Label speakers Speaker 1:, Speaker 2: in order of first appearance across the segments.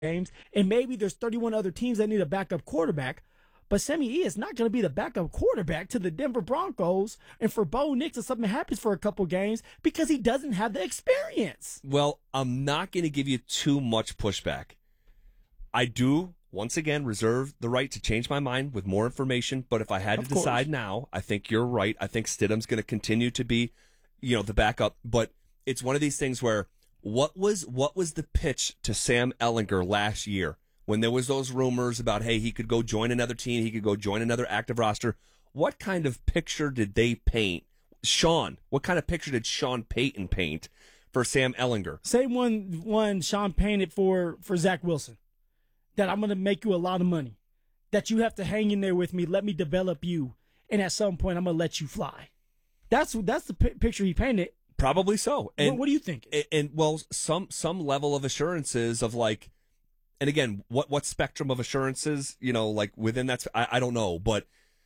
Speaker 1: games, and maybe there's 31 other teams that need a backup quarterback. But Sammy E is not going to be the backup quarterback to the Denver Broncos. And for Bo Nix, if something happens for a couple games, because he doesn't have the experience.
Speaker 2: Well, I'm not going to give you too much pushback. I do, once again, reserve the right to change my mind with more information. But if I had to decide now, I think you're right. I think Stidham's going to continue to be, the backup. But it's one of these things where what was the pitch to Sam Ehlinger last year? When there was those rumors about, hey, he could go join another team, he could go join another active roster, what kind of picture did they paint? Sean, what kind of picture did Sean Payton paint for Sam Ehlinger?
Speaker 1: Same one Sean painted for Zach Wilson, that I'm going to make you a lot of money, that you have to hang in there with me, let me develop you, and at some point I'm going to let you fly. That's the picture he painted.
Speaker 2: Probably so. And
Speaker 1: what do you think?
Speaker 2: And well, some level of assurances of like, and again, what spectrum of assurances, like within that, I don't know, but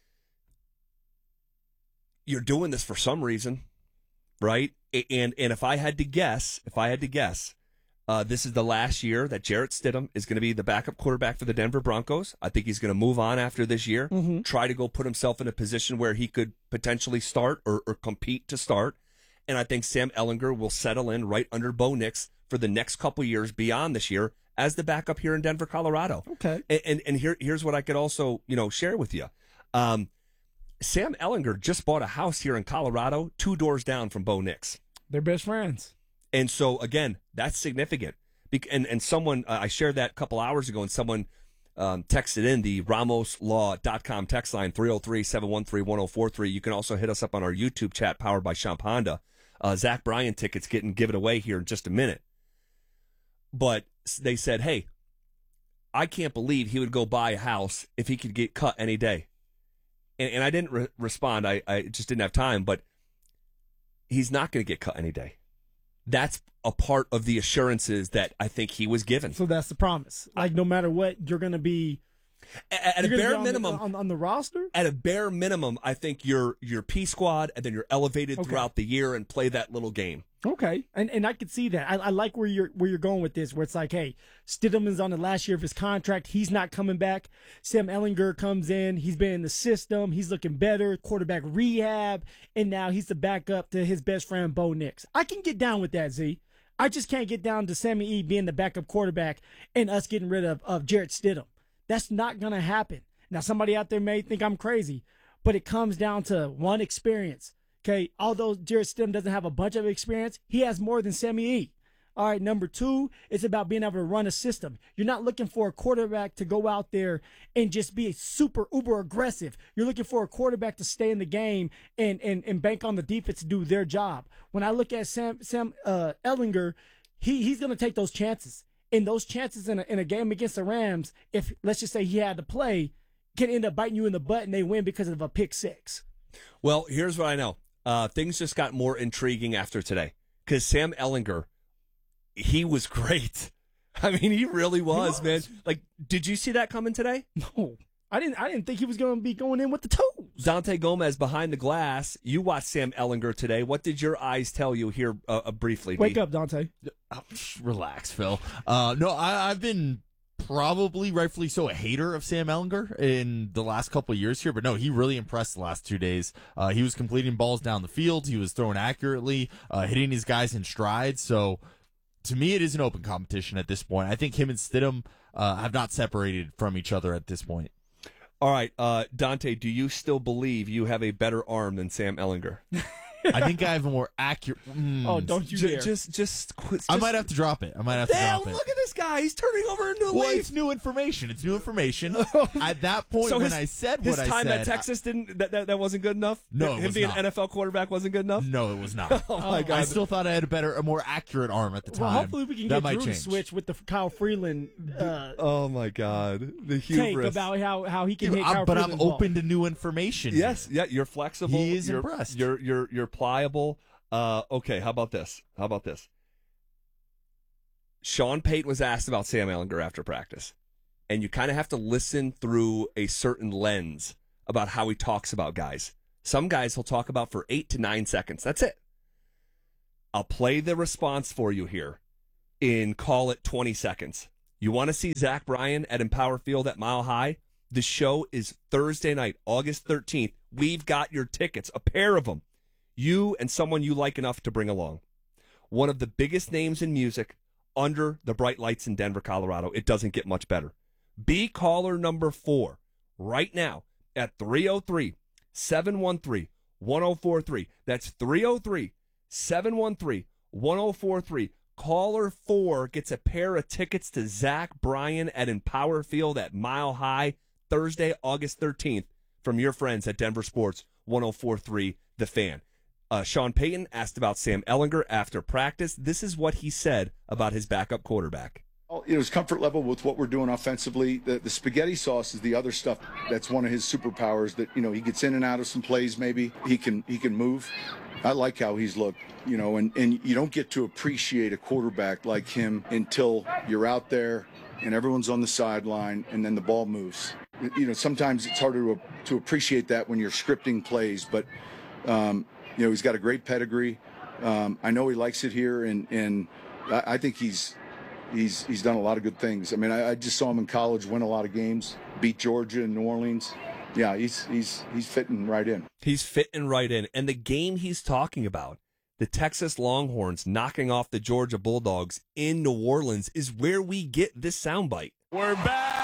Speaker 2: you're doing this for some reason, right? And if I had to guess, this is the last year that Jarrett Stidham is going to be the backup quarterback for the Denver Broncos. I think he's going to move on after this year, try to go put himself in a position where he could potentially start or compete to start. And I think Sam Ehlinger will settle in right under Bo Nix for the next couple years beyond this year as the backup here in Denver, Colorado.
Speaker 1: Okay.
Speaker 2: And here's what I could also, share with you. Sam Ehlinger just bought a house here in Colorado, 2 doors down from Bo Nix.
Speaker 1: They're best friends.
Speaker 2: And so, again, that's significant. And someone, I shared that a couple hours ago, and someone texted in the RamosLaw.com text line, 303-713-1043. You can also hit us up on our YouTube chat, powered by Champ Honda. Zach Bryan tickets getting given away here in just a minute. But they said, hey, I can't believe he would go buy a house if he could get cut any day. And I didn't respond. I just didn't have time. But he's not going to get cut any day. That's a part of the assurances that I think he was given.
Speaker 1: So that's the promise. Like, no matter what, you're going to be
Speaker 2: at a bare minimum
Speaker 1: on the roster.
Speaker 2: At a bare minimum, I think you're P squad, and then you're elevated throughout the year and play that little game.
Speaker 1: Okay, and I could see that. I like where you're going with this, where it's like, hey, Stidham is on the last year of his contract. He's not coming back. Sam Ehlinger comes in. He's been in the system. He's looking better. Quarterback rehab, and now he's the backup to his best friend Bo Nix. I can get down with that, Z. I just can't get down to Sammy E being the backup quarterback and us getting rid of Jarrett Stidham. That's not going to happen. Now, somebody out there may think I'm crazy, but it comes down to one, experience. Okay, although Jarrett Stidham doesn't have a bunch of experience, he has more than Sammy E. All right, number 2, it's about being able to run a system. You're not looking for a quarterback to go out there and just be super uber aggressive. You're looking for a quarterback to stay in the game and bank on the defense to do their job. When I look at Sam Ehlinger, he's going to take those chances. And those chances in a game against the Rams, if let's just say he had to play, can end up biting you in the butt and they win because of a pick 6.
Speaker 2: Well, here's what I know. Things just got more intriguing after today because Sam Ehlinger, he was great. I mean, he really was, man. Like, did you see that coming today?
Speaker 1: No, I didn't think he was going to be going in with the toes.
Speaker 2: Dante Gomez behind the glass. You watched Sam Ehlinger today. What did your eyes tell you here briefly?
Speaker 1: Wake up, Dante.
Speaker 3: Relax, Phil. No, I've been probably rightfully so a hater of Sam Ehlinger in the last couple of years here, but no, he really impressed the last 2 days. He was completing balls down the field. He was throwing accurately, hitting his guys in stride. So to me, it is an open competition at this point. I think him and Stidham have not separated from each other at this point.
Speaker 2: All right, Dante, do you still believe you have a better arm than Sam Ehlinger?
Speaker 3: I think I have a more accurate.
Speaker 1: Oh, don't you dare!
Speaker 2: Just
Speaker 3: I might have to drop it.
Speaker 2: Look at this guy. He's turning over a new leaf.
Speaker 3: Well, it's new information. At that point,
Speaker 2: so
Speaker 3: when I said
Speaker 2: his
Speaker 3: what I said,
Speaker 2: time at Texas that wasn't good enough.
Speaker 3: No,
Speaker 2: him being an NFL quarterback wasn't good enough.
Speaker 3: No, it was not.
Speaker 2: Oh my God!
Speaker 3: I still thought I had a more accurate arm at the time.
Speaker 1: Well, hopefully we can get Drew to switch with the Kyle Freeland.
Speaker 2: Oh my God, the
Speaker 1: take
Speaker 2: hubris
Speaker 1: about how he can hit Kyle
Speaker 3: but
Speaker 1: Freeland's
Speaker 3: I'm open to new information.
Speaker 2: Yes, yeah, you're flexible.
Speaker 3: He is impressed.
Speaker 2: You're pliable. Okay, how about this? Sean Payton was asked about Sam Ehlinger after practice, and you kind of have to listen through a certain lens about how he talks about guys. Some guys he'll talk about for 8 to 9 seconds. That's it. I'll play the response for you here in, call it 20 seconds. You want to see Zach Bryan at Empower Field at Mile High? The show is Thursday night, August 13th. We've got your tickets, a pair of them. You and someone you like enough to bring along. One of the biggest names in music under the bright lights in Denver, Colorado. It doesn't get much better. Be caller number 4 right now at 303-713-1043. That's 303-713-1043. Caller 4 gets a pair of tickets to Zach Bryan at Empower Field at Mile High Thursday, August 13th from your friends at Denver Sports 1043 The Fan. Sean Payton asked about Sam Ehlinger after practice. This is what he said about his backup quarterback.
Speaker 4: His comfort level with what we're doing offensively. The spaghetti sauce is the other stuff. That's one of his superpowers that, he gets in and out of some plays maybe. He can move. I like how he's looked, and you don't get to appreciate a quarterback like him until you're out there and everyone's on the sideline and then the ball moves. Sometimes it's harder to appreciate that when you're scripting plays, but, he's got a great pedigree. I know he likes it here, and I think he's done a lot of good things. I mean, I just saw him in college win a lot of games, beat Georgia and New Orleans. Yeah, he's fitting right in.
Speaker 2: He's fitting right in. And the game he's talking about, the Texas Longhorns knocking off the Georgia Bulldogs in New Orleans, is where we get this soundbite.
Speaker 5: We're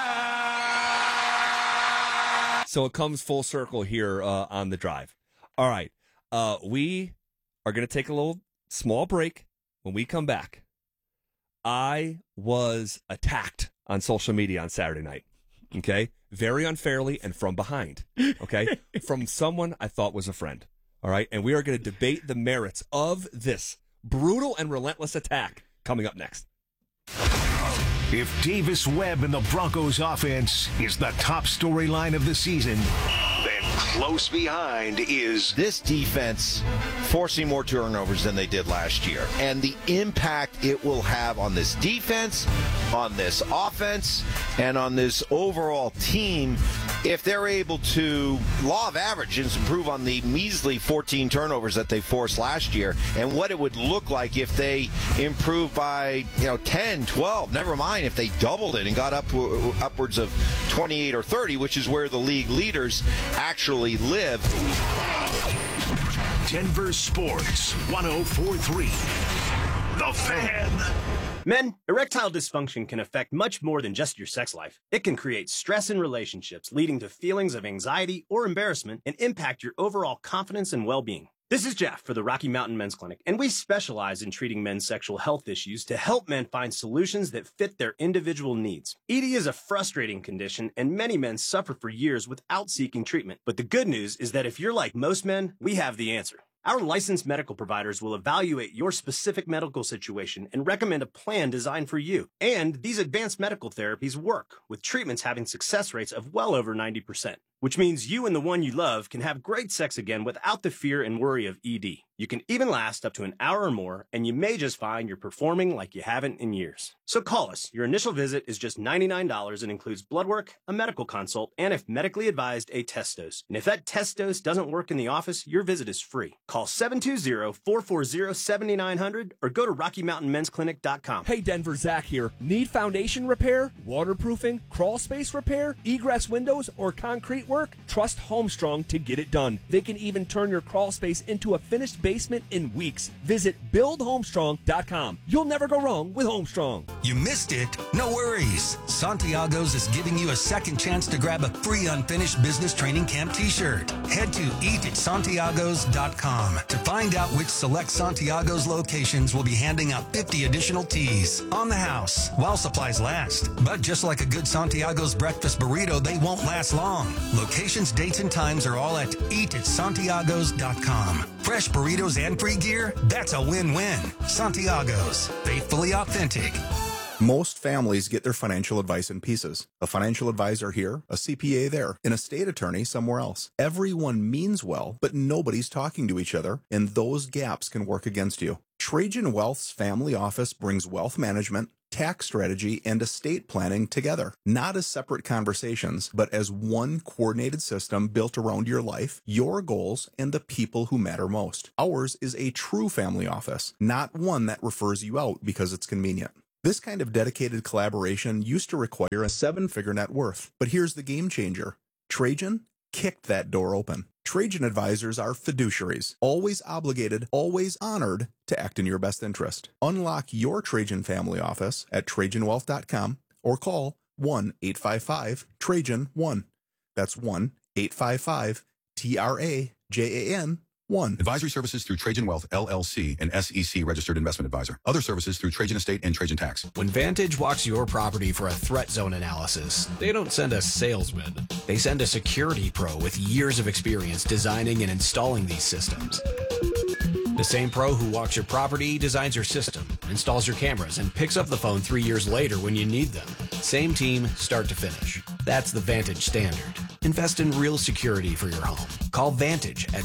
Speaker 5: back!
Speaker 2: So it comes full circle here on the drive. All right. We are going to take a little small break. When we come back, I was attacked on social media on Saturday night. Okay? Very unfairly and from behind. Okay? From someone I thought was a friend. All right? And we are going to debate the merits of this brutal and relentless attack coming up next.
Speaker 6: If Davis Webb and the Broncos offense is the top storyline of the season, then close behind is
Speaker 7: this defense forcing more turnovers than they did last year. And the impact it will have on this defense, on this offense, and on this overall team if they're able to, law of averages, improve on the measly 14 turnovers that they forced last year, and what it would look like if they improve by 10, 12, never mind if they doubled it and got upwards of 28 or 30, which is where the league leaders actually live.
Speaker 6: Denver Sports 1043. The Fan.
Speaker 8: Men, erectile dysfunction can affect much more than just your sex life. It can create stress in relationships, leading to feelings of anxiety or embarrassment, and impact your overall confidence and well-being. This is Jeff for the Rocky Mountain Men's Clinic, and we specialize in treating men's sexual health issues to help men find solutions that fit their individual needs. ED is a frustrating condition, and many men suffer for years without seeking treatment. But the good news is that if you're like most men, we have the answer. Our licensed medical providers will evaluate your specific medical situation and recommend a plan designed for you. And these advanced medical therapies work, with treatments having success rates of well over 90%, which means you and the one you love can have great sex again without the fear and worry of ED. You can even last up to an hour or more, and you may just find you're performing like you haven't in years. So call us. Your initial visit is just $99 and includes blood work, a medical consult, and if medically advised, a test dose. And if that test dose doesn't work in the office, your visit is free. Call 720-440-7900 or go to RockyMountainMen'sClinic.com.
Speaker 2: Hey Denver, Zach here. Need foundation repair, waterproofing, crawl space repair, egress windows, or concrete work? Trust Homestrong to get it done. They can even turn your crawl space into a finished basement in weeks. Visit BuildHomestrong.com. You'll never go wrong with Homestrong.
Speaker 9: You missed it? No worries. Santiago's is giving you a second chance to grab a free unfinished business training camp t-shirt. Head to eatitsantiagos.com to find out which select Santiago's locations will be handing out 50 additional tees on the house while supplies last. But just like a good Santiago's breakfast burrito, they won't last long. Locations, dates, and times are all at eatitsantiagos.com. Fresh burritos and free gear? That's a win-win. Santiago's. Faithfully authentic.
Speaker 10: Most families get their financial advice in pieces. A financial advisor here, a CPA there, an estate attorney somewhere else. Everyone means well, but nobody's talking to each other, and those gaps can work against you. Trajan Wealth's family office brings wealth management, tax strategy, and estate planning together, not as separate conversations, but as one coordinated system built around your life, your goals, and the people who matter most. Ours is a true family office, not one that refers you out because it's convenient. This kind of dedicated collaboration used to require a 7-figure net worth. But here's the game changer. Trajan kicked that door open. Trajan advisors are fiduciaries, always obligated, always honored to act in your best interest. Unlock your Trajan family office at TrajanWealth.com or call 1-855-TRAJAN-1. That's 1-855-TRAJAN-1.
Speaker 5: Advisory services through Trajan Wealth, LLC, an SEC registered investment advisor. Other services through Trajan Estate and Trajan Tax.
Speaker 11: When Vantage walks your property for a threat zone analysis, they don't send a salesman. They send a security pro with years of experience designing and installing these systems. The same pro who walks your property, designs your system, installs your cameras, and picks up the phone 3 years later when you need them. Same team, start to finish. That's the Vantage standard. Invest in real security for your home. Call Vantage at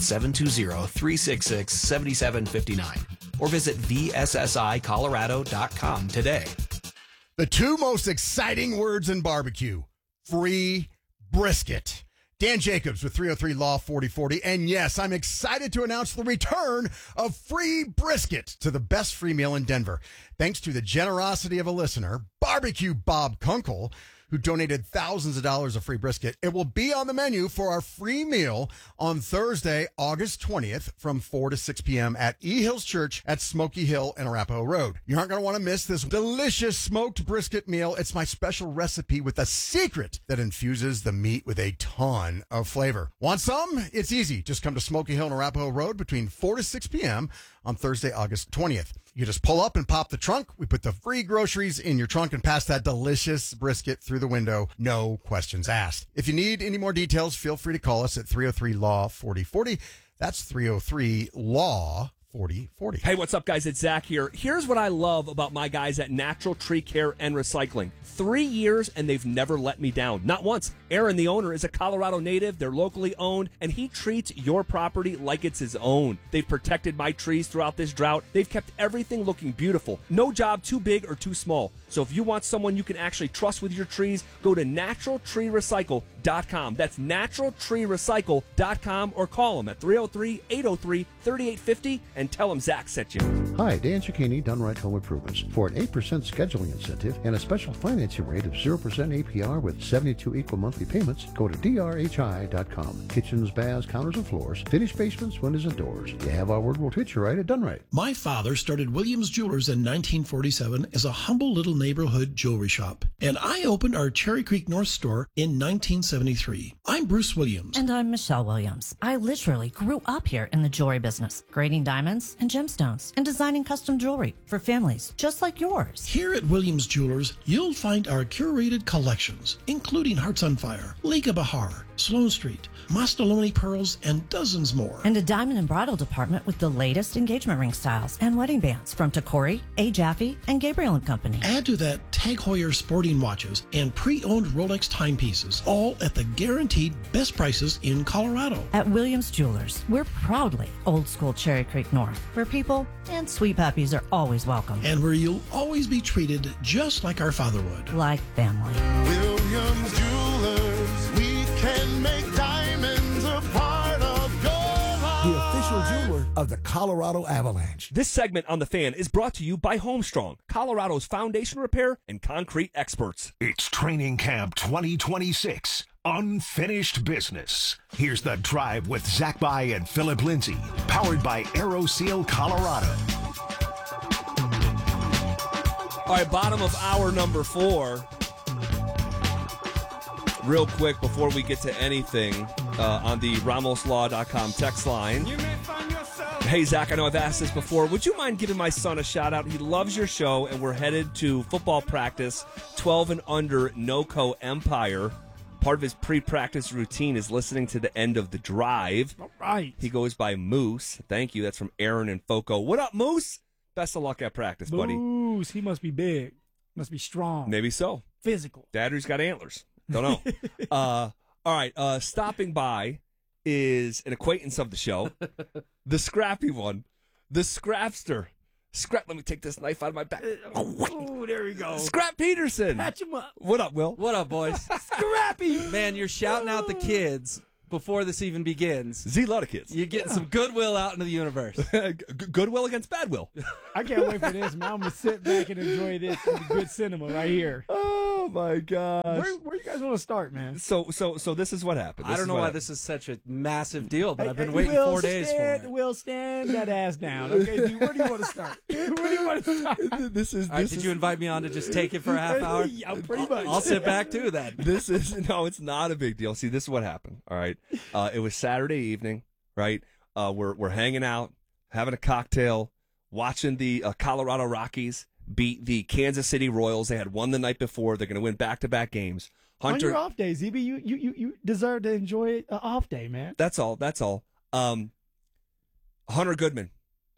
Speaker 11: 720-366-7759 or visit VSSIColorado.com today.
Speaker 12: The two most exciting words in barbecue: free brisket. Dan Jacobs with 303 Law 4040. And yes, I'm excited to announce the return of free brisket to the best free meal in Denver. Thanks to the generosity of a listener, Barbecue Bob Kunkel, who donated thousands of dollars of free brisket. It will be on the menu for our free meal on Thursday, August 20th from 4 to 6 p.m. at E Hills Church at Smoky Hill and Arapahoe Road. You aren't going to want to miss this delicious smoked brisket meal. It's my special recipe with a secret that infuses the meat with a ton of flavor. Want some? It's easy. Just come to Smoky Hill and Arapahoe Road between 4 to 6 p.m. on Thursday, August 20th. You just pull up and pop the trunk. We put the free groceries in your trunk and pass that delicious brisket through the window. No questions asked. If you need any more details, feel free to call us at 303-LAW-4040. That's 303-LAW-4040.
Speaker 2: Hey, what's up, guys? It's Zach here. Here's what I love about my guys at Natural Tree Care and Recycling. 3 years, and they've never let me down. Not once. Aaron, the owner, is a Colorado native. They're locally owned, and he treats your property like it's his own. They've protected my trees throughout this drought. They've kept everything looking beautiful. No job too big or too small. So if you want someone you can actually trust with your trees, go to naturaltreerecycle.com. That's naturaltreerecycle.com, or call them at 303-803-3850 and tell them Zach sent you.
Speaker 13: Hi, Dan Cicchini, Dunright Home Improvements. For an 8% scheduling incentive and a special financing rate of 0% APR with 72 equal monthly payments, go to drhi.com. Kitchens, baths, counters, and floors, finished basements, windows, and doors. You have our word, we'll treat you right at Dunright.
Speaker 14: My father started Williams Jewelers in 1947 as a humble little neighborhood jewelry shop, and I opened our Cherry Creek North store in 1973. I'm Bruce Williams.
Speaker 15: And I'm Michelle Williams. I literally grew up here in the jewelry business, grading diamonds and gemstones and designing custom jewelry for families just like yours.
Speaker 14: Here at Williams Jewelers, you'll find our curated collections, including Hearts on Fire, Lake of Bahar, Sloan Street, Mastaloni pearls, and dozens more.
Speaker 15: And a diamond and bridal department with the latest engagement ring styles and wedding bands from Tacori, A. Jaffe, and Gabriel & Company.
Speaker 14: Add to that Tag Heuer sporting watches and pre-owned Rolex timepieces, all at the guaranteed best prices in Colorado.
Speaker 15: At Williams Jewelers, we're proudly old school Cherry Creek North, where people and sweet puppies are always welcome.
Speaker 14: And where you'll always be treated just like our father would.
Speaker 15: Like family.
Speaker 16: Williams Jewelers, we can make diamonds a part of your life.
Speaker 17: The official jeweler of the Colorado Avalanche.
Speaker 2: This segment on The Fan is brought to you by Homestrong, Colorado's foundation repair and concrete experts.
Speaker 6: It's Training Camp 2026. Unfinished business. Here's The Drive with Zach By and Philip Lindsay, powered by AeroSeal Colorado.
Speaker 2: All right, bottom of hour number 4. Real quick before we get to anything on the RamosLaw.com text line. Hey, Zach, I know I've asked this before. Would you mind giving my son a shout-out? He loves your show, and we're headed to football practice, 12 and under, NoCo Empire. Part of his pre-practice routine is listening to the end of The Drive.
Speaker 1: All right.
Speaker 2: He goes by Moose. Thank you. That's from Aaron and Foco. What up, Moose? Best of luck at practice, buddy.
Speaker 1: Moose, he must be big. Must be strong.
Speaker 2: Maybe so.
Speaker 1: Physical.
Speaker 2: Daddy's got antlers. Don't know. All right. Stopping by is an acquaintance of the show, the scrappy one, the Scrapster. Let me take this knife out of my back.
Speaker 1: Oh, there we go.
Speaker 2: Scrap Peterson.
Speaker 1: Patch him up.
Speaker 2: What up, Will?
Speaker 18: What up, boys?
Speaker 1: Scrappy.
Speaker 18: Man, you're shouting out the kids, before this even begins.
Speaker 2: Z a lot of kids.
Speaker 18: You're getting some goodwill out into the universe.
Speaker 2: Goodwill against badwill.
Speaker 1: I can't wait for this, man. I'm gonna sit back and enjoy this good cinema right here.
Speaker 2: Oh my gosh.
Speaker 1: Where you guys want to start, man?
Speaker 2: So this is what happened.
Speaker 18: I don't know why this is such a massive deal, but I've been waiting 4 days for it.
Speaker 1: Will, stand that ass down. Okay, dude, where do you want to start? Where do you want to start?
Speaker 18: Did you invite me on to just take it for a half hour?
Speaker 1: Yeah, pretty much.
Speaker 18: I'll sit back too then.
Speaker 2: It's not a big deal. See, this is what happened. All right, it was Saturday evening. Right, we're hanging out, having a cocktail, watching the Colorado Rockies beat the Kansas City Royals. They had won the night before. They're going to win back-to-back games.
Speaker 1: On your off day, ZB, you deserve to enjoy an off day, man.
Speaker 2: That's all. Hunter Goodman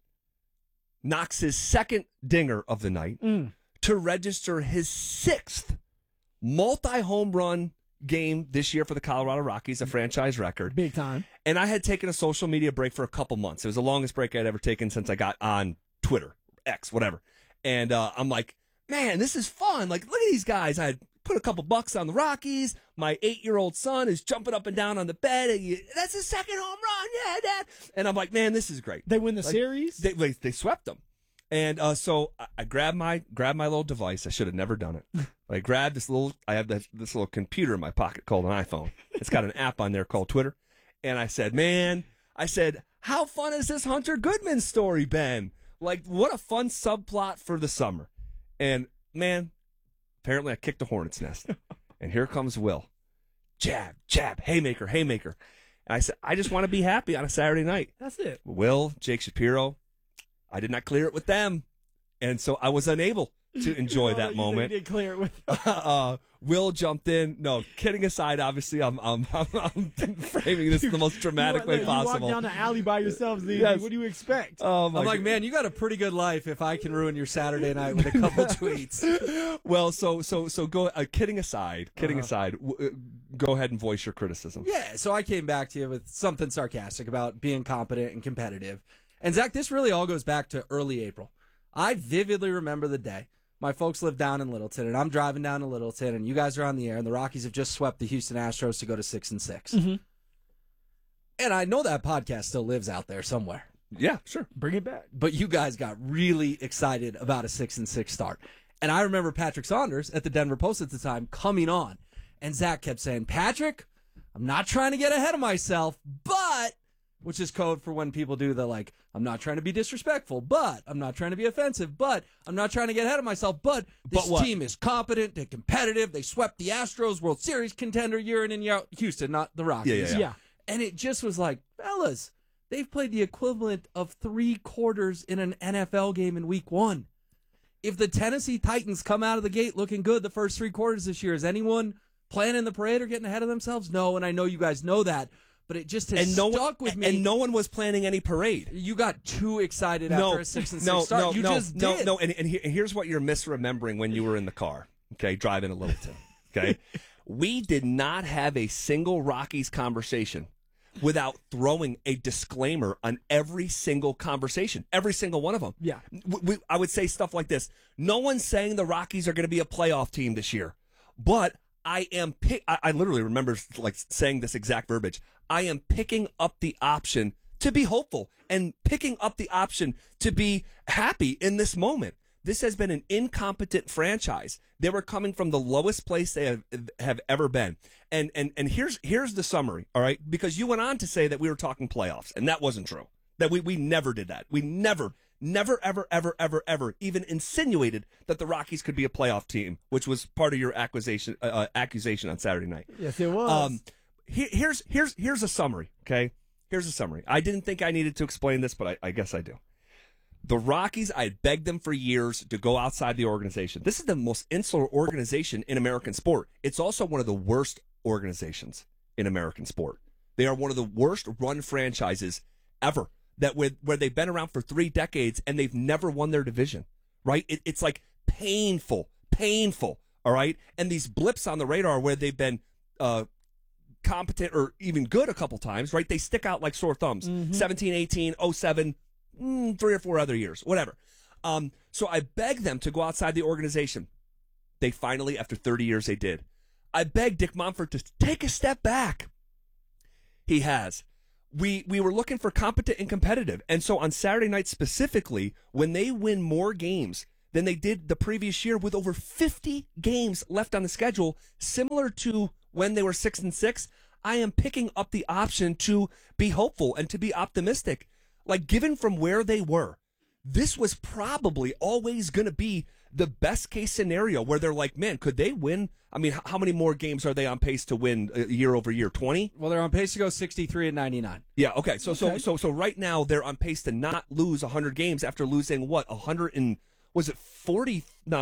Speaker 2: knocks his second dinger of the night to register his 6th multi-home run game this year for the Colorado Rockies, a franchise record.
Speaker 1: Big time.
Speaker 2: And I had taken a social media break for a couple months. It was the longest break I'd ever taken since I got on Twitter, X, whatever. And I'm like, man, this is fun. Like, look at these guys. I had put a couple bucks on the Rockies. My 8-year-old son is jumping up and down on the bed. That's his second home run. Yeah, Dad. And I'm like, man, this is great.
Speaker 1: They win the series?
Speaker 2: They swept them. And so I grabbed my little device. I should have never done it. I grabbed I have this little computer in my pocket called an iPhone. It's got an app on there called Twitter. And I said, how fun is this Hunter Goodman story, Ben? Like, what a fun subplot for the summer. And, man, apparently I kicked a hornet's nest. And here comes Will. Jab, jab, haymaker, haymaker. And I said, I just want to be happy on a Saturday night.
Speaker 1: That's it.
Speaker 2: Will, Jake Shapiro, I did not clear it with them. And so I was unable to enjoy that moment.
Speaker 1: You did clear it with
Speaker 2: Will jumped in. No, kidding aside, obviously, I'm framing this the most dramatic way possible.
Speaker 1: You walk down the alley by yourself, Z.
Speaker 2: Yes.
Speaker 1: What do you expect?
Speaker 18: I'm like, man, you got a pretty good life if I can ruin your Saturday night with a couple tweets.
Speaker 2: Well, so go. Kidding aside, go ahead and voice your criticism.
Speaker 18: Yeah, so I came back to you with something sarcastic about being competent and competitive. And Zach, this really all goes back to early April. I vividly remember the day. My folks live down in Littleton, and I'm driving down to Littleton, and you guys are on the air, and the Rockies have just swept the Houston Astros to go to 6-6.
Speaker 1: Mm-hmm.
Speaker 18: And I know that podcast still lives out there somewhere.
Speaker 2: Yeah, sure.
Speaker 1: Bring it back.
Speaker 18: But you guys got really excited about a 6-6 start. And I remember Patrick Saunders at the Denver Post at the time coming on, and Zach kept saying, Patrick, I'm not trying to get ahead of myself, but... which is code for when people do the, like, I'm not trying to be disrespectful, but I'm not trying to be offensive, but I'm not trying to get ahead of myself, but this team is competent and competitive. They swept the Astros, World Series contender year in and year out. Houston, not the Rockies.
Speaker 1: Yeah.
Speaker 18: And it just was like, fellas, they've played the equivalent of 3 quarters in an NFL game in week 1. If the Tennessee Titans come out of the gate looking good the first 3 quarters this year, is anyone planning the parade or getting ahead of themselves? No, and I know you guys know that. But it just has stuck with me.
Speaker 2: And no one was planning any parade.
Speaker 18: You got too excited after a 6-6 start. You just did.
Speaker 2: And here's what you're misremembering when you were in the car, okay, driving to Littleton, okay? We did not have a single Rockies conversation without throwing a disclaimer on every single conversation, every single one of them.
Speaker 1: Yeah.
Speaker 2: I would say stuff like this. No one's saying the Rockies are going to be a playoff team this year, but I literally remember like saying this exact verbiage. I am picking up the option to be hopeful and picking up the option to be happy in this moment. This has been an incompetent franchise. They were coming from the lowest place they have ever been. And here's the summary, all right? Because you went on to say that we were talking playoffs, and that wasn't true. That we never did that. We never, ever even insinuated that the Rockies could be a playoff team, which was part of your accusation on Saturday night.
Speaker 1: Yes, it was.
Speaker 2: Here's a summary, okay? Here's a summary. I didn't think I needed to explain this, but I guess I do. The Rockies, I had begged them for years to go outside the organization. This is the most insular organization in American sport. It's also one of the worst organizations in American sport. They are one of the worst run franchises ever. Where they've been around for 3 decades and they've never won their division, right? It's like painful, all right? And these blips on the radar where they've been competent or even good a couple times, right? They stick out like sore thumbs. 17, 18, 07, 3 or 4 other years, whatever. So I begged them to go outside the organization. They finally, after 30 years, they did. I begged Dick Monfort to take a step back. he has. We were looking for competent and competitive. And so on Saturday night specifically, when they win more games than they did the previous year with over 50 games left on the schedule, similar to when they were 6-6, I am picking up the option to be hopeful and to be optimistic. Like, given from where they were, this was probably always going to be the best case scenario where they're like, man, could they win? I mean, how many more games are they on pace to win year over year? 20?
Speaker 18: Well, they're on pace to go 63-99.
Speaker 2: Yeah. Okay. So right now they're on pace to not lose 100 games after losing what 100 and was it 40? No.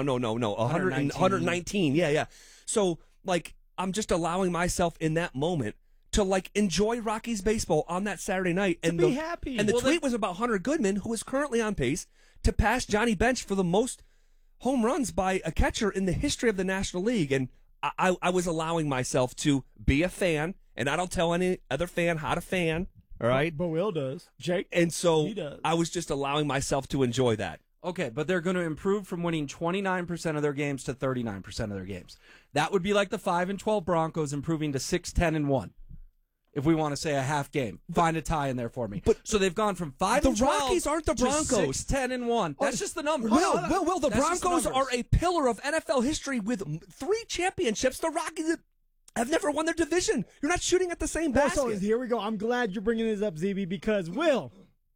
Speaker 2: 119. Yeah. So like, I'm just allowing myself in that moment to like enjoy Rockies baseball on that Saturday night and
Speaker 1: be happy.
Speaker 2: And the tweet was about Hunter Goodman, who is currently on pace to pass Johnny Bench for the most home runs by a catcher in the history of the National League. And I was allowing myself to be a fan, and I don't tell any other fan how to fan, all right?
Speaker 1: But Will does. Jake?
Speaker 2: And so
Speaker 1: He does.
Speaker 2: I was just allowing myself to enjoy that.
Speaker 18: Okay, but they're going to improve from winning 29% of their games to 39% of their games. That would be like the 5-12 Broncos improving to 6-10-1. If we want to say a half game, find a tie in there for me. But so they've gone from 5-12.
Speaker 2: The Rockies aren't the Broncos.
Speaker 18: 6-10-1. That's just the number.
Speaker 2: Will, the
Speaker 18: That's just
Speaker 2: Broncos
Speaker 18: numbers.
Speaker 2: are a pillar of NFL history with 3 championships. The Rockies have never won their division. You're not shooting at the same
Speaker 1: Well,
Speaker 2: basket.
Speaker 1: so here we go. I'm glad you're bringing this up, ZB, because Will,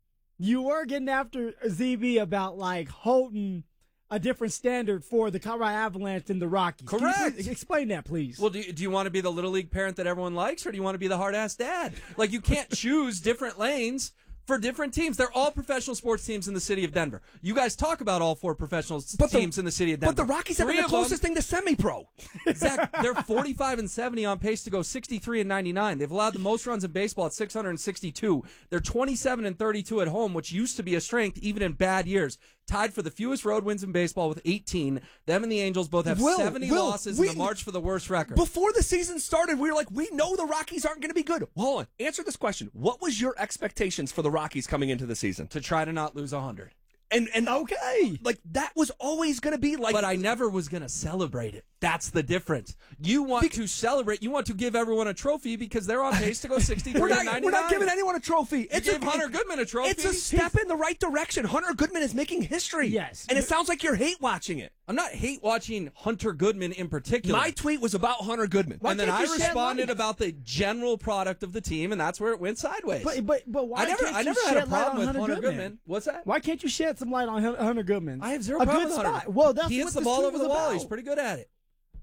Speaker 1: you were getting after ZB about like holding a different standard for the Colorado Avalanche than the Rockies. Can you
Speaker 18: Correct.
Speaker 1: please explain that, please.
Speaker 18: Well, do you want to be the little league parent that everyone likes, or do you want to be the hard-ass dad? Like, you can't choose different lanes for different teams. They're all professional sports teams in the city of Denver. You guys talk about all 4 professional teams in the city of Denver.
Speaker 2: But the Rockies have
Speaker 18: 3
Speaker 2: been the
Speaker 18: of them-
Speaker 2: closest thing to semi-pro.
Speaker 18: Zach, they're 45-70 on pace to go 63-99. They've allowed the most runs in baseball at 662. They're 27-32 at home, which used to be a strength even in bad years. Tied for the fewest road wins in baseball with 18. Them and the Angels both have 70 losses in the March for the worst record.
Speaker 2: Before the season started, we were like, we know the Rockies aren't going to be good. Well, hold on. Answer this question. What was your expectations for the Rockies coming into the season?
Speaker 18: To try to not lose 100.
Speaker 2: And okay, like that was always going to be like.
Speaker 18: But I never was going to celebrate it. That's the difference. You want to celebrate. You want to give everyone a trophy because they're on pace to go 63-99.
Speaker 2: We're not giving anyone a trophy.
Speaker 18: You gave Hunter Goodman a trophy.
Speaker 2: It's a step in the right direction. Hunter Goodman is making history.
Speaker 1: Yes.
Speaker 2: And it sounds like you're hate watching it.
Speaker 18: I'm not hate watching Hunter Goodman in particular.
Speaker 2: My tweet was about Hunter Goodman.
Speaker 18: And then I responded about the general product of the team, and that's where it went sideways.
Speaker 1: But why
Speaker 18: I never
Speaker 1: can't you
Speaker 18: had a
Speaker 1: shed light
Speaker 18: problem
Speaker 1: on
Speaker 18: with Hunter Goodman. What's that?
Speaker 1: Why can't you shed some light on Hunter Goodman?
Speaker 18: I have zero
Speaker 1: a
Speaker 18: problem
Speaker 1: good
Speaker 18: with Hunter.
Speaker 1: spot. Well, that's
Speaker 18: he hits
Speaker 1: what
Speaker 18: the
Speaker 1: this
Speaker 18: ball
Speaker 1: tweet
Speaker 18: over
Speaker 1: was
Speaker 18: the wall.
Speaker 1: about.
Speaker 18: He's pretty good at it.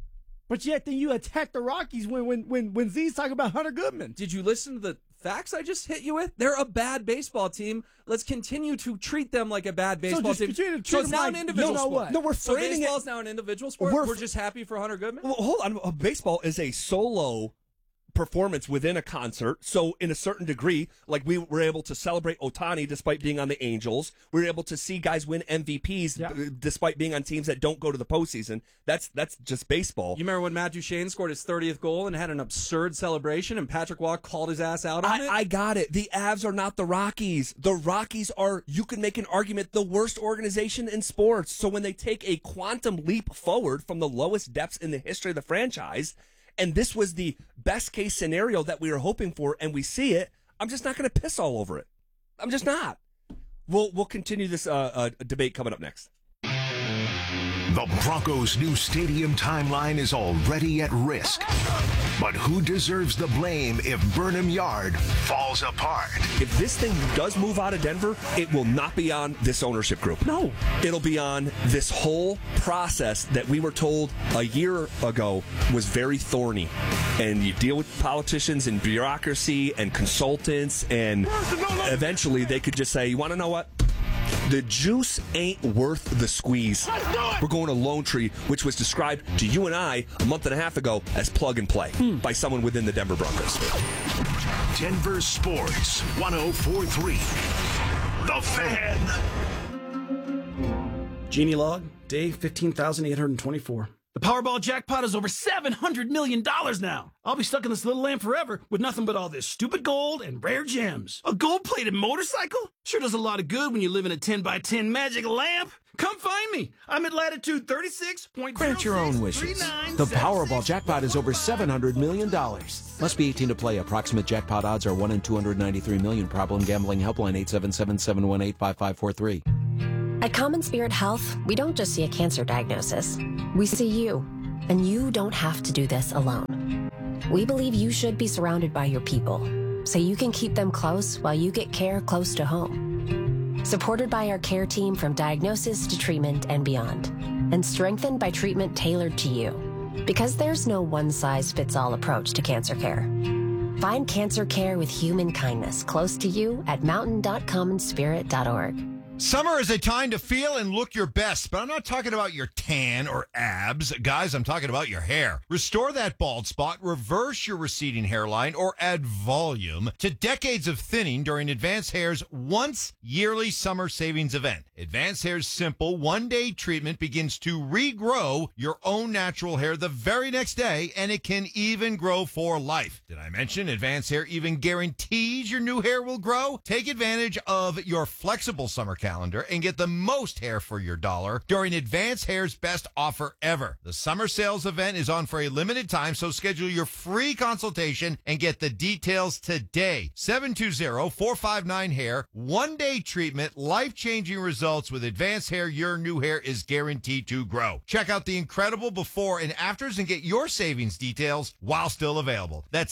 Speaker 1: But yet then you attack the Rockies when Z's talking about Hunter Goodman.
Speaker 18: Did you listen to the facts I just hit you with? They're a bad baseball team. Let's continue to treat them like a bad baseball team. So it's now an individual sport.
Speaker 2: No, we're
Speaker 18: So
Speaker 2: framing
Speaker 18: baseball's now an individual sport. We're just happy for Hunter Goodman.
Speaker 2: Well, hold on. Baseball is a solo performance within a concert. So in a certain degree, like we were able to celebrate Ohtani despite being on the Angels. We were able to see guys win MVPs despite being on teams that don't go to the postseason. That's just baseball.
Speaker 18: You remember when Matt Duchene scored his 30th goal and had an absurd celebration and Patrick Waugh called his ass out on it?
Speaker 2: I got it. The Avs are not the Rockies. The Rockies are, you can make an argument, the worst organization in sports. So when they take a quantum leap forward from the lowest depths in the history of the franchise, and this was the best case scenario that we were hoping for, and we see it, I'm just not going to piss all over it. I'm just not. We'll continue this debate coming up next.
Speaker 6: The Broncos' new stadium timeline is already at risk. But who deserves the blame if Burnham Yard falls apart?
Speaker 2: If this thing does move out of Denver, it will not be on this ownership group.
Speaker 1: No.
Speaker 2: It'll be on this whole process that we were told a year ago was very thorny. And you deal with politicians and bureaucracy and consultants, and eventually they could just say, you want to know what? The juice ain't worth the squeeze. We're going to Lone Tree, which was described to you and I a month and a half ago as plug and play by someone within the Denver Broncos.
Speaker 6: Denver Sports 104.3. The Fan.
Speaker 19: Genie log, day 15,824. The Powerball jackpot is over $700 million now. I'll be stuck in this little lamp forever with nothing but all this stupid gold and rare gems. A gold-plated motorcycle? Sure does a lot of good when you live in a 10x10 magic lamp. Come find me. I'm at latitude 36.06.
Speaker 11: Grant your own wishes. The Powerball jackpot is over $700 million. Must be 18 to play. Approximate jackpot odds are 1 in 293 million. Problem gambling helpline 877-718-5543.
Speaker 20: At Common Spirit Health, we don't just see a cancer diagnosis. We see you, and you don't have to do this alone. We believe you should be surrounded by your people, so you can keep them close while you get care close to home. Supported by our care team from diagnosis to treatment and beyond, and strengthened by treatment tailored to you. Because there's no one-size-fits-all approach to cancer care. Find cancer care with human kindness close to you at mountain.commonspirit.org.
Speaker 21: Summer is a time to feel and look your best, but I'm not talking about your tan or abs. Guys, I'm talking about your hair. Restore that bald spot, reverse your receding hairline, or add volume to decades of thinning during Advanced Hair's once yearly summer savings event. Advanced Hair's simple one-day treatment begins to regrow your own natural hair the very next day, and it can even grow for life. Did I mention Advanced Hair even guarantees your new hair will grow? Take advantage of your flexible summer calendar and get the most hair for your dollar during Advanced Hair's best offer ever. The summer sales event is on for a limited time, so schedule your free consultation and get the details today. 720-459-HAIR. One-day treatment, life-changing results with Advanced Hair. Your new hair is guaranteed to grow. Check out the incredible before and afters and get your savings details while still available. That's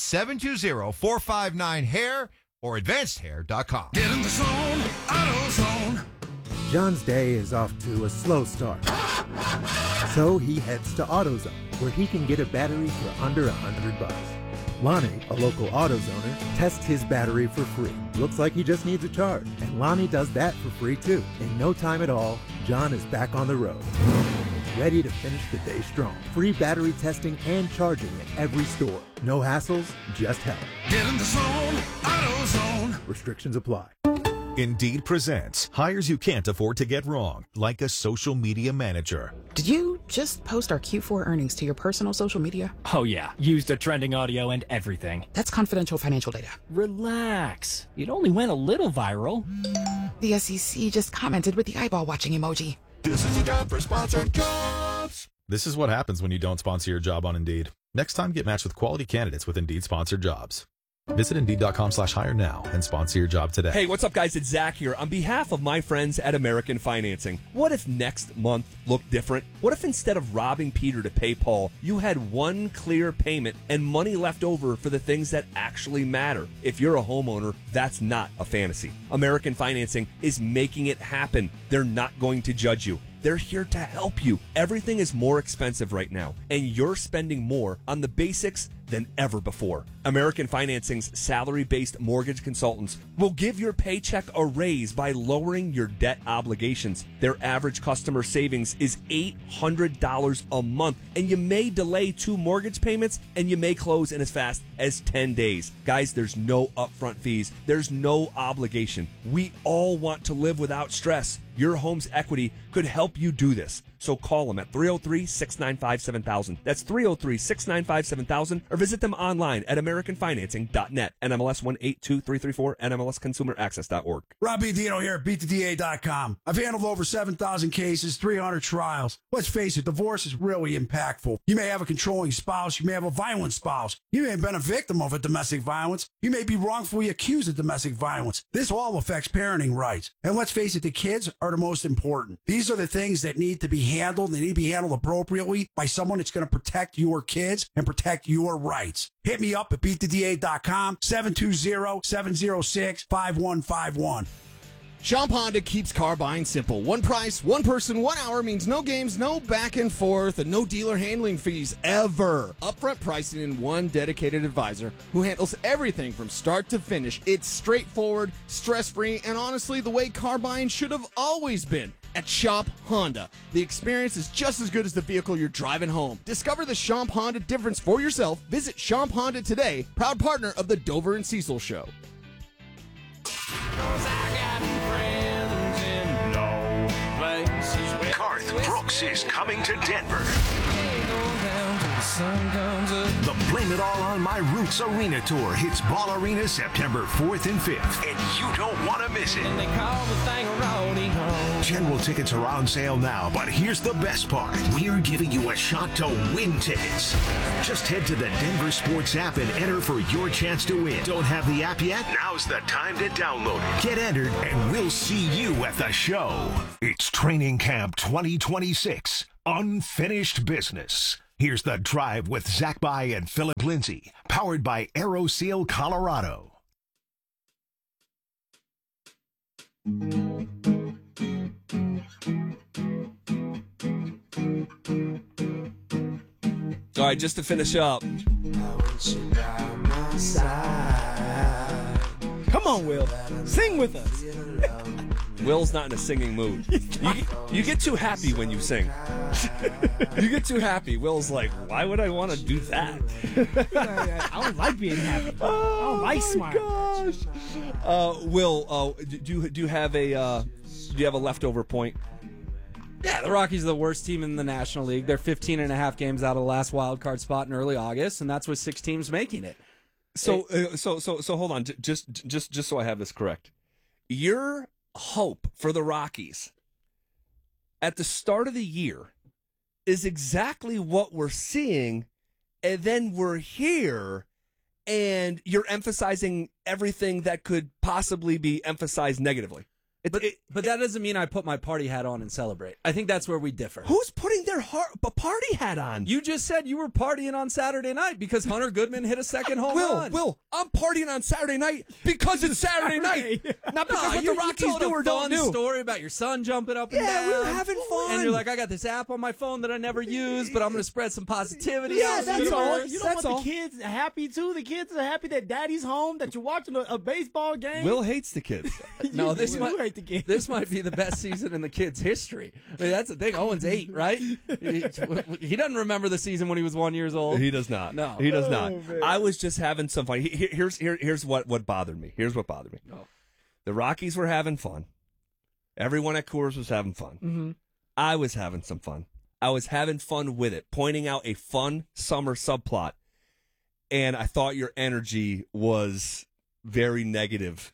Speaker 21: 720-459-HAIR or AdvancedHair.com.
Speaker 16: Get in the zone, AutoZone.
Speaker 22: John's day is off to a slow start. So he heads to AutoZone, where he can get a battery for under $100. Lonnie, a local AutoZoner, tests his battery for free. Looks like he just needs a charge, and Lonnie does that for free too. In no time at all, John is back on the road, ready to finish the day strong. Free battery testing and charging at every store. No hassles, just help.
Speaker 16: Get in the zone, AutoZone.
Speaker 22: Restrictions apply.
Speaker 23: Indeed presents hires you can't afford to get wrong, like a social media manager.
Speaker 24: Did you just post our Q4 earnings to your personal social media?
Speaker 25: Oh yeah, used the trending audio and everything.
Speaker 24: That's confidential financial data.
Speaker 25: Relax. It only went a little viral.
Speaker 24: The SEC just commented with the eyeball watching emoji.
Speaker 23: This is a job for sponsored jobs. This is what happens when you don't sponsor your job on Indeed. Next time, get matched with quality candidates with Indeed sponsored jobs. Visit Indeed.com/hire now and sponsor your job today.
Speaker 2: Hey, what's up, guys? It's Zach here. On behalf of my friends at American Financing, what if next month looked different? What if instead of robbing Peter to pay Paul, you had one clear payment and money left over for the things that actually matter? If you're a homeowner, that's not a fantasy. American Financing is making it happen. They're not going to judge you. They're here to help you. Everything is more expensive right now, and you're spending more on the basics than ever before. American Financing's salary-based mortgage consultants will give your paycheck a raise by lowering your debt obligations. Their average customer savings is $800 a month, and you may delay 2 mortgage payments, and you may close in as fast as 10 days. Guys, there's no upfront fees. There's no obligation. We all want to live without stress. Your home's equity could help you do this. So call them at 303-695-7000. That's 303-695-7000, or visit them online at AmericanFinancing.net. NMLS 182334, NMLSConsumerAccess.org.
Speaker 26: Rob Dino here at BeatTheDA.com. I've handled over 7,000 cases, 300 trials. Let's face it, divorce is really impactful. You may have a controlling spouse. You may have a violent spouse. You may have been a victim of a domestic violence. You may be wrongfully accused of domestic violence. This all affects parenting rights. And let's face it, the kids are the most important. These are the things that need to be handled. They need to be handled appropriately by someone that's going to protect your kids and protect your rights. Hit me up at BeatTheDA.com, 720-706-5151.
Speaker 27: Shop Honda keeps car buying simple. One price, one person, 1 hour means no games, no back and forth, and no dealer handling fees ever. Upfront pricing and one dedicated advisor who handles everything from start to finish. It's straightforward, stress-free, and honestly the way car buying should have always been. At Shop Honda, the experience is just as good as the vehicle you're driving home. Discover the Shop Honda difference for yourself. Visit Shop Honda today, proud partner of the Dover and Cecil Show.
Speaker 6: Garth Brooks is coming to Denver.
Speaker 16: sun comes up.
Speaker 6: The Blame It All on My Roots Arena Tour hits Ball Arena September 4th and 5th, and you don't want to miss it.
Speaker 16: And they call the thing a roadie home.
Speaker 6: General tickets are on sale now, but here's the best part. We're giving you a shot to win tickets. Just head to the Denver Sports app and enter for your chance to win. Don't have the app yet? Now's the time to download it. Get entered, and we'll see you at the show. It's Training Camp 2026, Unfinished Business. Here's The Drive with Zach By and Philip Lindsay, powered by AeroSeal Colorado.
Speaker 2: All right, just to finish up.
Speaker 1: Come on, Will. Sing with us.
Speaker 2: Will's not in a singing mood. You get too happy when you sing. You get too happy. Will's like, why would I want to do that?
Speaker 1: I don't like being happy. I don't like smiling.
Speaker 2: Gosh. Will, do you have a leftover point?
Speaker 18: Yeah, the Rockies are the worst team in the National League. They're 15 and a half games out of the last wild card spot in early August, and that's with 6 teams making it.
Speaker 2: So hold on, just so I have this correct. Your hope for the Rockies at the start of the year is exactly what we're seeing, and then we're here, and you're emphasizing everything that could possibly be emphasized negatively.
Speaker 18: But that doesn't mean I put my party hat on and celebrate. I think that's where we differ.
Speaker 2: Who's putting their party hat on?
Speaker 18: You just said you were partying on Saturday night because Hunter Goodman hit a second home run.
Speaker 2: Will, I'm partying on Saturday night because it's Saturday night. Not because what the Rockies do or don't do.
Speaker 18: You told a fun story about your son jumping up and down.
Speaker 2: Yeah, we were having fun.
Speaker 18: And you're like, I got this app on my phone that I never use, but I'm going to spread some positivity.
Speaker 1: Yeah,
Speaker 18: out
Speaker 1: that's
Speaker 18: there.
Speaker 1: all. You don't want the kids happy, too? The kids are happy that daddy's home, that you're watching a baseball game?
Speaker 2: Will hates the kids.
Speaker 18: No,
Speaker 1: you hate the kids.
Speaker 18: This might be the best season in the kids' history. I mean, that's the thing. Owen's 8, right? He doesn't remember the season when he was 1 year old.
Speaker 2: He does not.
Speaker 18: No,
Speaker 2: he does not.
Speaker 1: Man.
Speaker 2: I was just having some fun. Here's what bothered me. Here's what bothered me.
Speaker 18: Oh.
Speaker 2: The Rockies were having fun. Everyone at Coors was having fun.
Speaker 1: Mm-hmm.
Speaker 2: I was having some fun. I was having fun with it, pointing out a fun summer subplot, and I thought your energy was very negative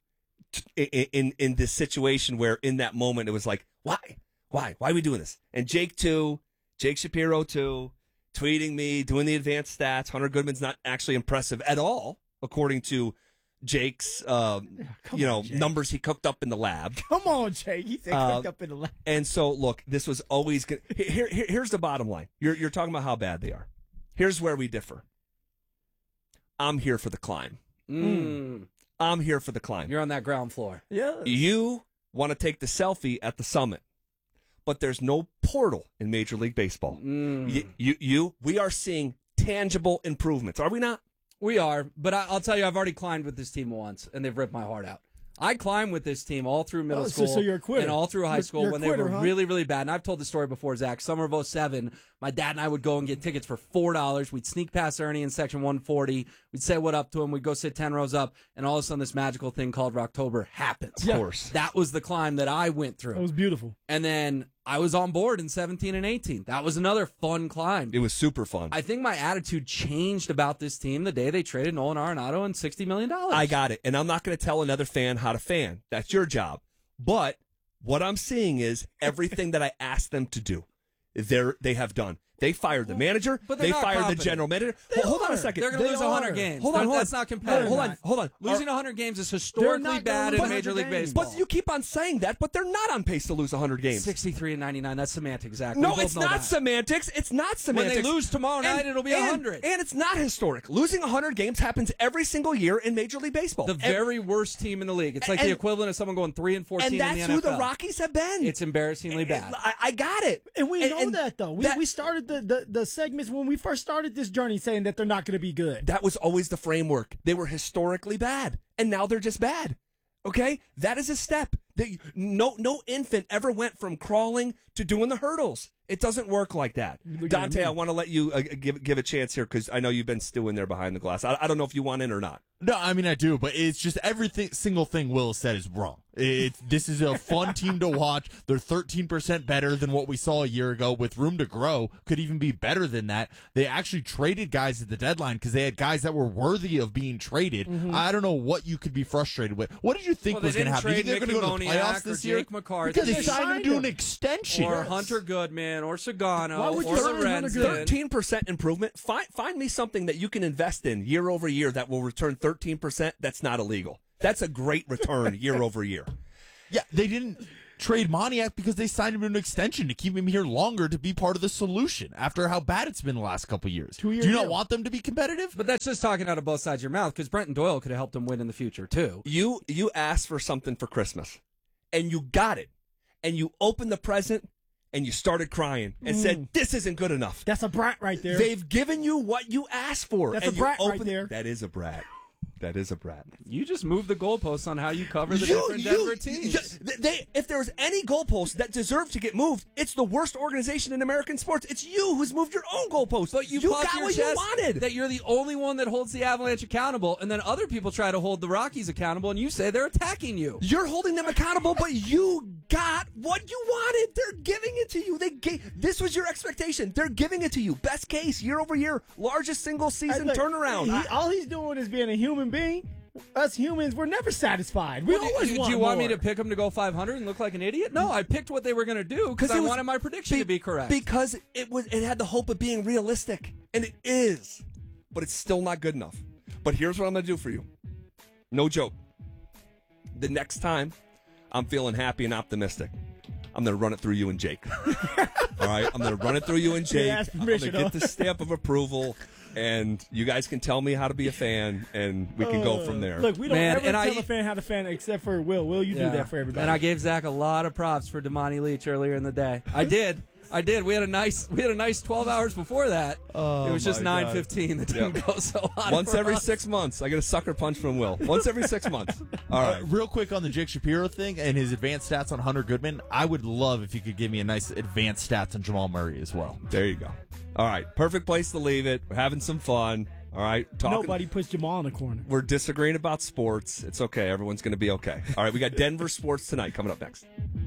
Speaker 2: in this situation where in that moment it was like, why are we doing this? And Jake Shapiro too, tweeting me, doing the advanced stats. Hunter Goodman's not actually impressive at all, according to Jake's numbers he cooked up in the lab.
Speaker 1: Come on, Jake. He said cooked up in the lab.
Speaker 2: And so look, this was always good. Here's the bottom line. You're talking about how bad they are. Here's where we differ. I'm here for the climb. I'm here for the climb.
Speaker 18: You're on that ground floor.
Speaker 1: Yeah.
Speaker 2: You want to take the selfie at the summit, but there's no portal in Major League Baseball. We are seeing tangible improvements, are we not?
Speaker 18: We are, but I'll tell you, I've already climbed with this team once, and they've ripped my heart out. I climbed with this team all through middle school
Speaker 1: so you're a quitter.
Speaker 18: and all through high school
Speaker 1: You're
Speaker 18: when
Speaker 1: a quitter,
Speaker 18: they were
Speaker 1: huh?
Speaker 18: really, really bad. And I've told the story before, Zach. Summer of 2007, my dad and I would go and get tickets for $4. We'd sneak past Ernie in section 140. We'd say what up to him. We'd go sit 10 rows up, and all of a sudden this magical thing called Rocktober happens.
Speaker 2: Of course.
Speaker 18: That was the climb that I went through.
Speaker 1: That was beautiful.
Speaker 18: And then I was on board in 17 and 18. That was another fun climb.
Speaker 2: It was super fun.
Speaker 18: I think my attitude changed about this team the day they traded Nolan Arenado and $60 million.
Speaker 2: I got it. And I'm not going to tell another fan how to fan. That's your job. But what I'm seeing is everything that I asked them to do, they have done. They fired the manager.
Speaker 18: But they're
Speaker 2: they
Speaker 18: not
Speaker 2: fired
Speaker 18: confident.
Speaker 2: the general manager. Hold on a second.
Speaker 18: They're going to lose 100 games.
Speaker 2: Hold on.
Speaker 18: That's not competitive.
Speaker 2: Hold on.
Speaker 18: Losing 100 games is historically bad in Major League Baseball.
Speaker 2: But you keep on saying that, but they're not on pace to lose 100 games.
Speaker 18: 63 and 99. That's semantics, Zach.
Speaker 2: No, it's not semantics. It's not semantics.
Speaker 18: When they lose tomorrow night, it'll be 100.
Speaker 2: And it's not historic. Losing 100 games happens every single year in Major League Baseball.
Speaker 18: The very worst team in the league. It's like the equivalent of someone going 3 and 14 in the NFL.
Speaker 2: And that's who the Rockies have been.
Speaker 18: It's embarrassingly bad.
Speaker 2: I got it.
Speaker 1: And we know that, though. We started the segments when we first started this journey saying that they're not going to be good.
Speaker 2: That was always the framework. They were historically bad, and now they're just bad. Okay? That is a step. No infant ever went from crawling to doing the hurdles. It doesn't work like that. Dante, I want to let you give a chance here because I know you've been stewing there behind the glass. I don't know if you want in or not.
Speaker 3: No, I mean, I do, but it's just single thing Will said is wrong. This is a fun team to watch. They're 13% better than what we saw a year ago with room to grow. Could even be better than that. They actually traded guys at the deadline because they had guys that were worthy of being traded.
Speaker 18: Mm-hmm.
Speaker 3: I don't know what you could be frustrated with. What did you think was going to happen? You think they're going to go to the playoffs this year?
Speaker 18: McCarthy.
Speaker 3: Because they signed him to an extension.
Speaker 18: Or Hunter Goodman, or Sagano, or
Speaker 2: Lorenzen. 13% improvement. Find me something that you can invest in year over year that will return 13%. That's not illegal. That's a great return year over year.
Speaker 3: Yeah, they didn't trade Moniak because they signed him to an extension to keep him here longer to be part of the solution after how bad it's been the last couple of years. 2 years. Do you not want them to be competitive?
Speaker 18: But that's just talking out of both sides of your mouth because Brenton Doyle could have helped them win in the future, too.
Speaker 2: You asked for something for Christmas, and you got it. And you opened the present, and you started crying and said, this isn't good enough.
Speaker 1: That's a brat right there.
Speaker 2: They've given you what you asked for.
Speaker 1: That's
Speaker 2: and
Speaker 1: a brat
Speaker 2: you
Speaker 1: right there.
Speaker 2: That is a brat. That is a brat.
Speaker 18: You just moved the goalposts on how you cover the different Denver teams.
Speaker 2: If there was any goalpost that deserved to get moved, it's the worst organization in American sports. It's you who's moved your own goalpost.
Speaker 18: But you
Speaker 2: got
Speaker 18: puff your
Speaker 2: what
Speaker 18: chest
Speaker 2: you wanted.
Speaker 18: that you're the only one that holds the Avalanche accountable, and then other people try to hold the Rockies accountable, and you say they're attacking you.
Speaker 2: You're holding them accountable, but you got what you wanted. They're giving it to you. This was your expectation. They're giving it to you. Best case, year over year, largest single season turnaround.
Speaker 1: All he's doing is being a human being. Us humans, we're never satisfied. We always want more.
Speaker 18: Do you want me to pick them to go 500 and look like an idiot? No, I picked what they were going to do because I wanted my prediction to be correct.
Speaker 2: Because it had the hope of being realistic, and it is, but it's still not good enough. But here's what I'm going to do for you. No joke. The next time I'm feeling happy and optimistic, I'm going to run it through you and Jake. All right? I'm going to run it through you and Jake. I'm going to get the stamp of approval. And you guys can tell me how to be a fan, and we can go from there.
Speaker 1: Look, we don't ever tell a fan how to fan except for Will. Will, you do that for everybody.
Speaker 18: And I gave Zach a lot of props for Damani Leach earlier in the day. I did. We had a nice 12 hours before that.
Speaker 2: Oh,
Speaker 18: it was just 9:15. The team goes so hot.
Speaker 2: Once every 6 months, I get a sucker punch from Will. Once every 6 months. All right.
Speaker 3: Real quick on the Jake Shapiro thing and his advanced stats on Hunter Goodman. I would love if you could give me a nice advanced stats on Jamal Murray as well.
Speaker 2: There you go. All right. Perfect place to leave it. We're having some fun. All right.
Speaker 1: Nobody puts Jamal in the corner.
Speaker 2: We're disagreeing about sports. It's okay. Everyone's going to be okay. All right. We got Denver sports tonight coming up next.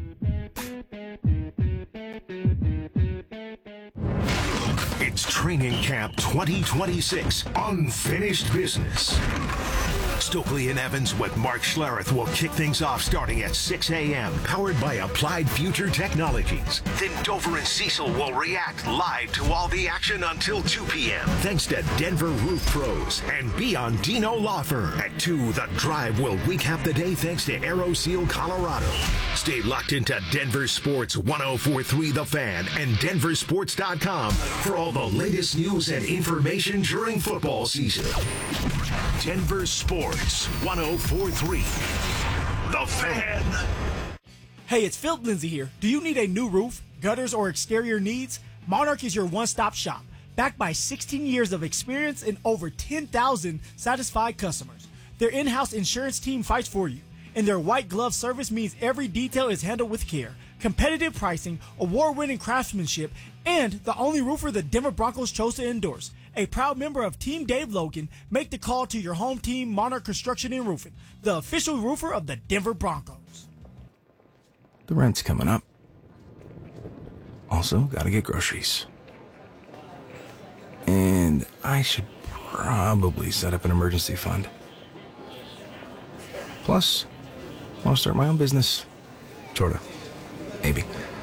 Speaker 6: It's Training Camp 2026 Unfinished Business. Stokely and Evans with Mark Schlereth will kick things off starting at 6 a.m. Powered by Applied Future Technologies. Then Dover and Cecil will react live to all the action until 2 p.m. Thanks to Denver Roof Pros and Biondino Law Firm. At 2, The Drive will recap the day thanks to AeroSeal Colorado. Stay locked into Denver Sports 104.3 The Fan and denversports.com for all the latest news and information during football season. Denver Sports 104.3 The Fan.
Speaker 4: Hey, it's Phil Lindsay here. Do you need a new roof, gutters, or exterior needs? Monarch is your one-stop shop, backed by 16 years of experience and over 10,000 satisfied customers. Their in-house insurance team fights for you, and their white glove service means every detail is handled with care. Competitive pricing, award-winning craftsmanship, and the only roofer the Denver Broncos chose to endorse. A proud member of Team Dave Logan, make the call to your home team, Monarch Construction and Roofing, the official roofer of the Denver Broncos.
Speaker 5: The rent's coming up. Also, gotta get groceries. And I should probably set up an emergency fund. Plus, I want to start my own business. Sorta. Maybe.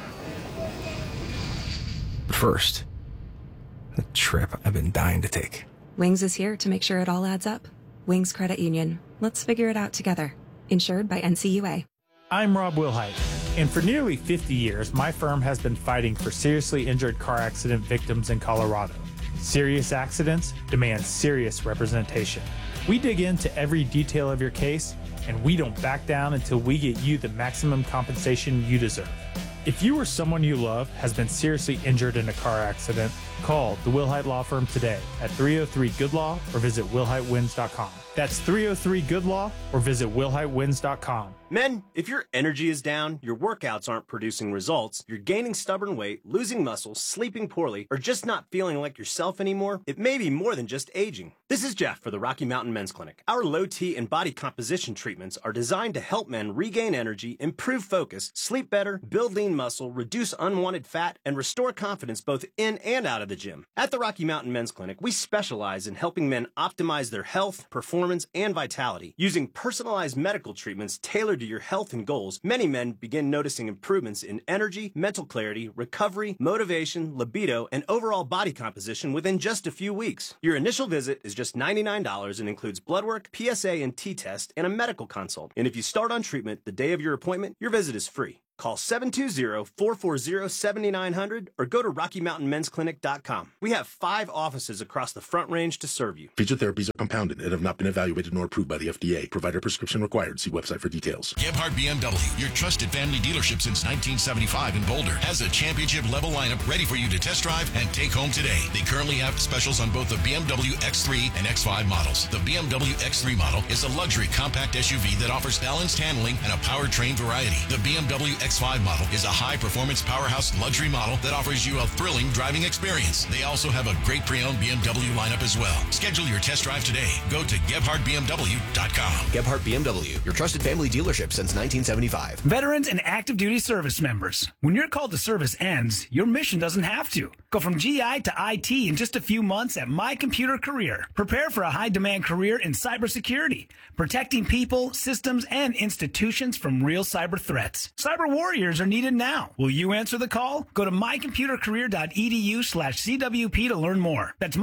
Speaker 5: But first, the trip I've been dying to take.
Speaker 7: Wings is here to make sure it all adds up. Wings Credit Union. Let's figure it out together. Insured by NCUA.
Speaker 8: I'm Rob Wilhite, and for nearly 50 years, my firm has been fighting for seriously injured car accident victims in Colorado. Serious accidents demand serious representation. We dig into every detail of your case, and we don't back down until we get you the maximum compensation you deserve. If you or someone you love has been seriously injured in a car accident, Call the Wilhite Law Firm today at 303-GOOD-LAW or visit WilhiteWins.com. That's 303-GOOD-LAW or visit WilhiteWins.com.
Speaker 9: Men, if your energy is down, your workouts aren't producing results, you're gaining stubborn weight, losing muscle, sleeping poorly, or just not feeling like yourself anymore, it may be more than just aging. This is Jeff for the Rocky Mountain Men's Clinic. Our low T and body composition treatments are designed to help men regain energy, improve focus, sleep better, build lean muscle, reduce unwanted fat, and restore confidence both in and out of the gym. At the Rocky Mountain Men's Clinic, we specialize in helping men optimize their health, performance, and vitality. Using personalized medical treatments tailored to your health and goals, many men begin noticing improvements in energy, mental clarity, recovery, motivation, libido, and overall body composition within just a few weeks. Your initial visit is just $99 and includes blood work, PSA and T-test, and a medical consult. And if you start on treatment the day of your appointment, your visit is free. Call 720-440-7900 or go to RockyMountainMen'sClinic.com. We have 5 offices across the Front Range to serve you.
Speaker 10: Feature therapies are compounded and have not been evaluated nor approved by the FDA. Provider prescription required. See website for details.
Speaker 6: Gebhardt BMW, your trusted family dealership since 1975 in Boulder, has a championship-level lineup ready for you to test drive and take home today. They currently have specials on both the BMW X3 and X5 models. The BMW X3 model is a luxury compact SUV that offers balanced handling and a powertrain variety. The BMW X5 model is a high-performance powerhouse luxury model that offers you a thrilling driving experience. They also have a great pre-owned BMW lineup as well. Schedule your test drive today. Go to GebhardtBMW.com.
Speaker 11: Gebhardt BMW, your trusted family dealership since 1975.
Speaker 19: Veterans and active duty service members. When your call to service ends, your mission doesn't have to. Go from GI to IT in just a few months at My Computer Career. Prepare for a high-demand career in cybersecurity, protecting people, systems, and institutions from real cyber threats. Cyber warriors are needed now. Will you answer the call? Go to mycomputercareer.edu/CWP to learn more. That's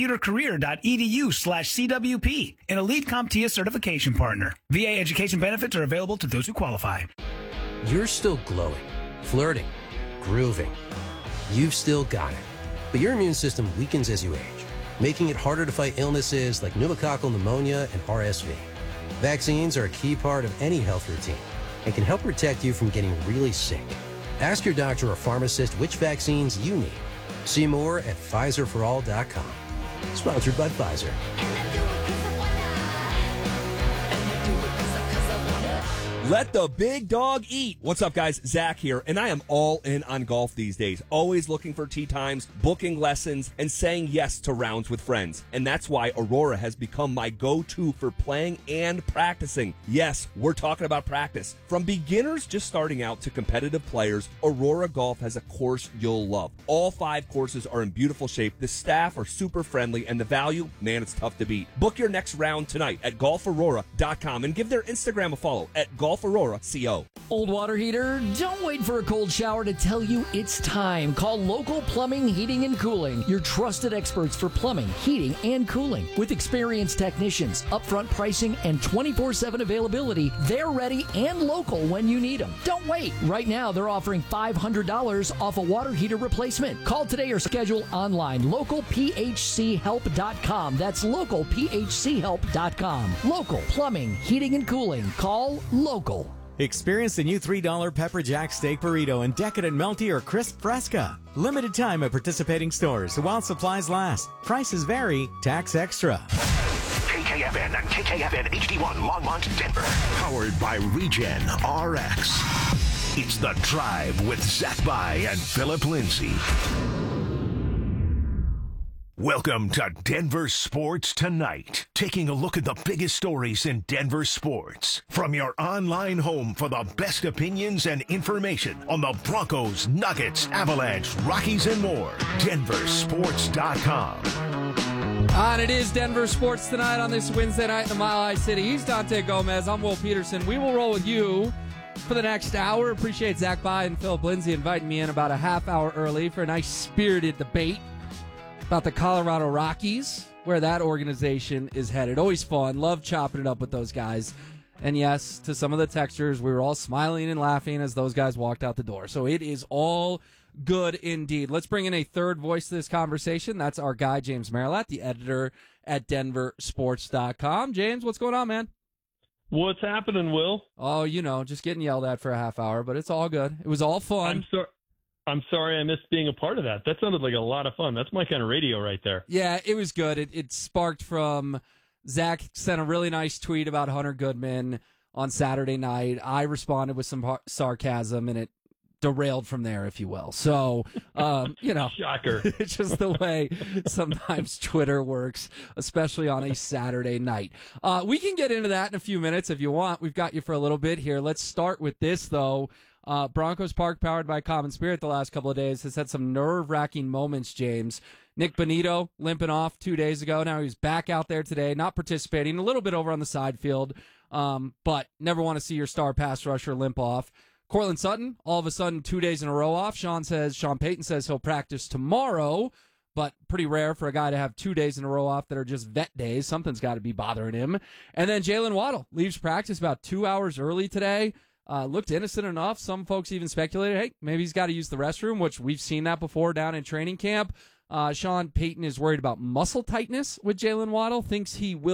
Speaker 19: mycomputercareer.edu/CWP, an elite CompTIA certification partner. VA education benefits are available to those who qualify.
Speaker 12: You're still glowing, flirting, grooving. You've still got it. But your immune system weakens as you age, making it harder to fight illnesses like pneumococcal pneumonia and RSV. Vaccines are a key part of any health routine and can help protect you from getting really sick. Ask your doctor or pharmacist which vaccines you need. See more at PfizerForAll.com. Sponsored by Pfizer.
Speaker 2: Let the big dog eat. What's up, guys? Zach here, and I am all in on golf these days. Always looking for tee times, booking lessons, and saying yes to rounds with friends. And that's why Aurora has become my go-to for playing and practicing. Yes, we're talking about practice. From beginners just starting out to competitive players, Aurora Golf has a course you'll love. All 5 courses are in beautiful shape. The staff are super friendly, and the value, man, it's tough to beat. Book your next round tonight at GolfAurora.com and give their Instagram a follow at GolfAurora CO.
Speaker 13: Old water heater, don't wait for a cold shower to tell you it's time. Call Local Plumbing, Heating, and Cooling, your trusted experts for plumbing, heating, and cooling. With experienced technicians, upfront pricing, and 24/7 availability, they're ready and local when you need them. Don't wait. Right now, they're offering $500 off a water heater replacement. Call today or schedule online. LocalPHCHelp.com. That's LocalPHCHelp.com. Local Plumbing, Heating, and Cooling. Call Local.
Speaker 14: Experience the new $3 Pepper Jack Steak Burrito in decadent melty or crisp fresca. Limited time at participating stores while supplies last. Prices vary. Tax extra.
Speaker 6: KKFN and KKFN HD1 Longmont, Denver. Powered by Regen RX. It's The Drive with Zach By and Philip Lindsay. Welcome to Denver Sports Tonight. Taking a look at the biggest stories in Denver sports. From your online home for the best opinions and information on the Broncos, Nuggets, Avalanche, Rockies, and more. DenverSports.com.
Speaker 15: And it is Denver Sports Tonight on this Wednesday night in the Mile High City. He's Dante Gomez. I'm Will Peterson. We will roll with you for the next hour. Appreciate Zach By and Philip Lindsay inviting me in about a half hour early for a nice spirited debate about the Colorado Rockies, where that organization is headed. Always fun. Love chopping it up with those guys. And yes, to some of the texters, we were all smiling and laughing as those guys walked out the door. So it is all good indeed. Let's bring in a third voice to this conversation. That's our guy, James Marilat, the editor at DenverSports.com. James, what's going on, man?
Speaker 17: What's happening, Will?
Speaker 15: Oh, just getting yelled at for a half hour, but it's all good. It was all fun.
Speaker 17: I'm sorry I missed being a part of that. That sounded like a lot of fun. That's my kind of radio right there.
Speaker 15: Yeah, it was good. It sparked from Zach sent a really nice tweet about Hunter Goodman on Saturday night. I responded with some sarcasm, and it derailed from there, if you will. So,
Speaker 17: Shocker.
Speaker 15: It's just the way sometimes Twitter works, especially on a Saturday night. We can get into that in a few minutes if you want. We've got you for a little bit here. Let's start with this, though. Broncos Park, powered by Common Spirit the last couple of days, has had some nerve-wracking moments, James. Nick Bonito limping off 2 days ago. Now he's back out there today, not participating, a little bit over on the side field, but never want to see your star pass rusher limp off. Cortland Sutton, all of a sudden 2 days in a row off. Sean Payton says he'll practice tomorrow, but pretty rare for a guy to have 2 days in a row off that are just vet days. Something's got to be bothering him. And then Jalen Waddle leaves practice about 2 hours early today. Looked innocent enough. Some folks even speculated, hey, maybe he's got to use the restroom, which we've seen that before down in training camp. Sean Payton is worried about muscle tightness with Jalen Waddle, thinks he will